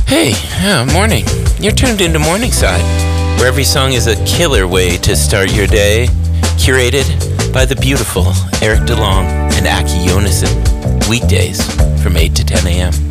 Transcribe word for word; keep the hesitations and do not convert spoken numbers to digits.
Hey, yeah, morning. You're tuned into Morningside, where every song is a killer way to start your day. Curated by the beautiful Eric DeLong and Aki Yonason. Weekdays from eight to ten a.m.